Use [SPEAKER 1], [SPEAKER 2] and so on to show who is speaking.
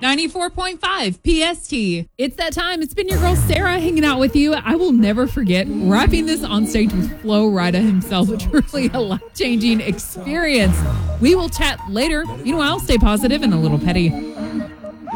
[SPEAKER 1] 94.5 PST. It's that time. It's been your girl Sarah hanging out with you. I will never forget wrapping this on stage with Flo Rida himself. Truly a life-changing experience. We will chat later. Meanwhile, stay positive and a little petty.